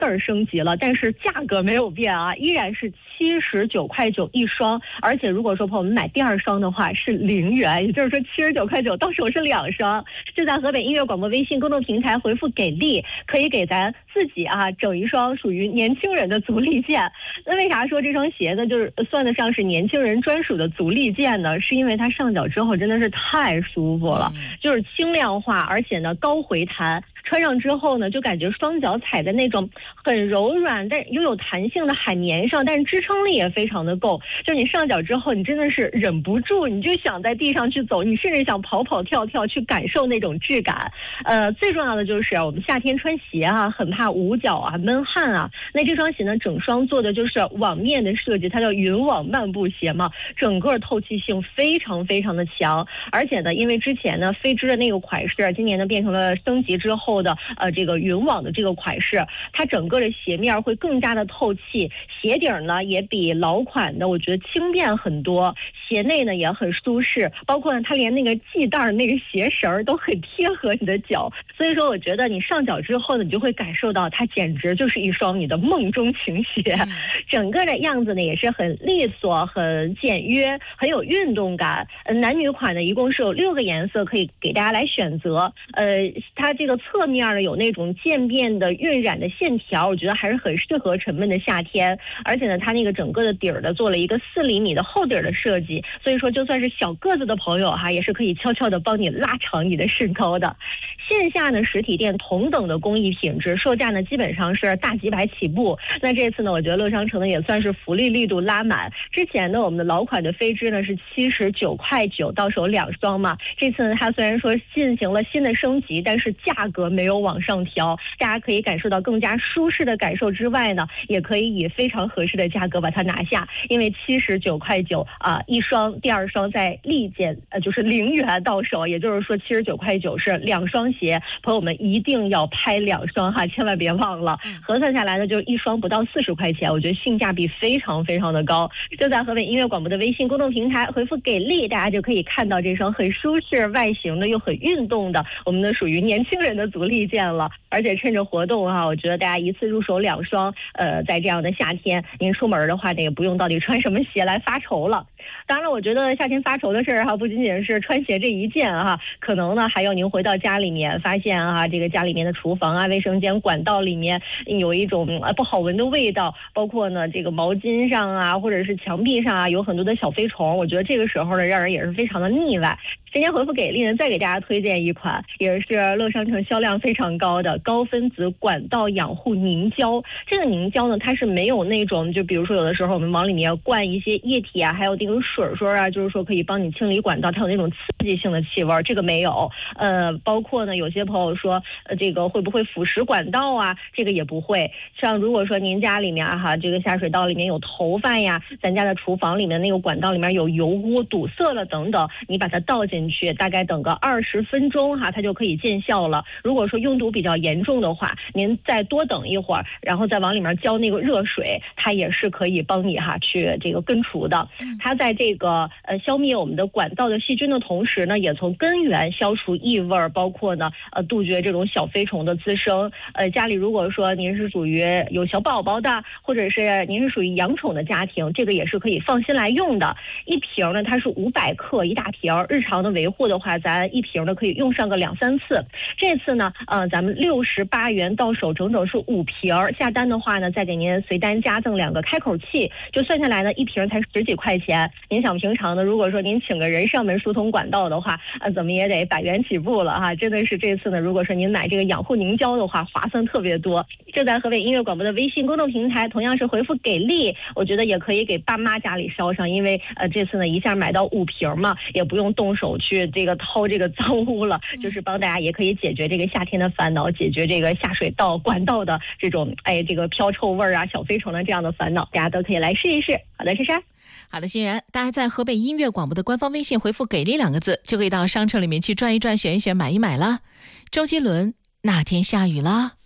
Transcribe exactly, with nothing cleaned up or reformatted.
字儿升级了，但是价格没有变啊，依然是七十九块九一双。而且如果说朋友们买第二双的话是零元，也就是说七十九块九到手是两双。就在河北音乐广播微信公众平台回复给力，可以给咱自己啊整一双属于年轻人的足力健。那为啥说这双鞋呢就是算得上是年轻人专属的足力健呢？是因为它上脚之后真的是太舒服了，就是轻量化，而且呢高回弹，穿上之后呢就感觉双脚踩在那种很柔软但又有弹性的海绵上，但是支撑力也非常的够，就是你上脚之后你真的是忍不住你就想在地上去走，你甚至想跑跑跳跳去感受那种质感。呃，最重要的就是我们夏天穿鞋啊很怕捂脚啊闷汗啊，那这双鞋呢整双做的就是网面的设计，它叫云网漫步鞋嘛，整个透气性非常非常的强。而且呢因为之前呢飞织的那个款式今年呢变成了升级之后的呃这个云网的这个款式，它整个的鞋面会更加的透气，鞋底呢也比老款的我觉得轻便很多，鞋内呢也很舒适，包括呢它连那个系带那个鞋绳都很贴合你的脚，所以说我觉得你上脚之后呢你就会感受到它简直就是一双你的梦中情鞋。整个的样子呢也是很利索很简约很有运动感。呃男女款呢一共是有六个颜色可以给大家来选择，呃它这个侧面呢有那种渐变的晕染的线条，我觉得还是很适合沉闷的夏天。而且呢它那个整个的底儿呢做了一个四厘米的厚底儿的设计，所以说就算是小个子的朋友哈也是可以悄悄的帮你拉长你的身高的。线下呢实体店同等的工艺品质，售价呢基本上是大几百起步。那这次呢我觉得乐商城呢也算是福利力度拉满，之前呢我们的老款的飞织呢是七十九块九到手两双嘛，这次呢它虽然说进行了新的升级，但是价格没有往上调，大家可以感受到更加舒适的感受之外呢也可以以非常合适的价格把它拿下，因为七十九块九啊一双，第二双在立减呃就是零元到手，也就是说七十九块九是两双鞋，朋友们一定要拍两双哈，千万别忘了，核算下来呢就一双不到四十块钱，我觉得性价比非常非常的高。就在河北音乐广播的微信公众平台回复给力，大家就可以看到这双很舒适外形的又很运动的我们的属于年轻人的足力健了。而且趁着活动哈，我觉得大家一次入手两双，呃在这样的夏天您出门的话呢也不用到底穿什么鞋来发愁了。当然了我觉得夏天发愁的事儿哈不仅仅是穿鞋这一件哈，可能呢还有您回到家里面发现啊这个家里面的厨房啊卫生间管道里面有一种不好闻的味道，包括呢这个毛巾上啊或者是墙壁上啊有很多的小飞虫，我觉得这个时候呢让人也是非常的腻歪。今天回复给力呢再给大家推荐一款也是乐商城销量非常高的高分子管道养护凝胶。这个凝胶呢它是没有那种就比如说有的时候我们往里面灌一些液体啊还有这种水水啊，就是说可以帮你清理管道，它有那种刺激性的气味，这个没有。呃包括呢有些朋友说呃这个会不会腐蚀管道啊，这个也不会。像如果说您家里面哈这个下水道里面有头发呀，咱家的厨房里面那个管道里面有油污堵塞了等等，你把它倒进去大概等个二十分钟哈它就可以见效了。如果说拥堵比较严重的话您再多等一会儿然后再往里面浇那个热水，它也是可以帮你哈去这个根除的。它在这个呃消灭我们的管道的细菌的同时呢也从根源消除异味，包括呢呃杜绝这种小飞虫的滋生。呃家里如果说您是属于有小宝宝的或者是您是属于养宠的家庭，这个也是可以放心来用的。一瓶呢它是五百克一大瓶，日常的维护的话咱一瓶呢可以用上个两三次。这次呢呃咱们六十八元到手整整是五瓶，下单的话呢再给您随单加赠两个开口器，就算下来呢一瓶才十几块钱。您想平常呢如果说您请个人上门疏通管道的话呃怎么也得百元起步了哈，真的是这次呢如果说您买这个养护凝胶的话划算特别多。就在河北音乐广播的微信公众平台同样是回复给力，我觉得也可以给爸妈家里烧上，因为呃这次呢一下买到五瓶嘛，也不用动手去这个掏这个脏污了，就是帮大家也可以解决这个夏天的烦恼，解决这个下水道管道的这种哎这个飘臭味啊小飞虫的这样的烦恼，大家都可以来试一试。好的，珊珊。 好的，欣然，大家在河北音乐广播的官方微信回复给力两个字就可以到商城里面去转一转选一选买一买了。周杰伦那天下雨了。